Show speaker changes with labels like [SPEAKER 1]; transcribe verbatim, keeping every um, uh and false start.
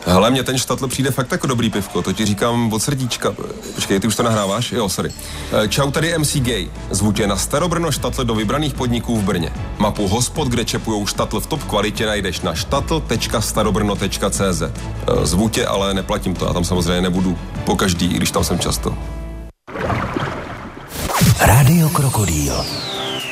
[SPEAKER 1] Hele, mně ten Štatl přijde fakt jako dobrý pivko, to ti říkám od srdíčka. Počkej, ty už to nahráváš? Jo, sorry. Čau, tady M C Gay. Zvu tě na Starobrno Štatl do vybraných podniků v Brně. Mapu hospod, kde čepujou Štatl v top kvalitě, najdeš na štatl tečka starobrno tečka cé zet. Zvu tě, ale neplatím to, já tam samozřejmě nebudu po každý, i když tam jsem často.
[SPEAKER 2] Rádio Krokodýl.